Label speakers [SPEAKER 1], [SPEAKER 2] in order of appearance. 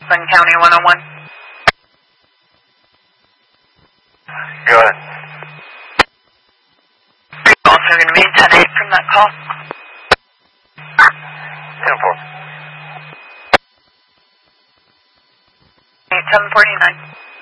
[SPEAKER 1] Glenn County 101.
[SPEAKER 2] Go ahead.
[SPEAKER 1] Also going to be 10-8 from that call.
[SPEAKER 2] 10-4.
[SPEAKER 1] 749.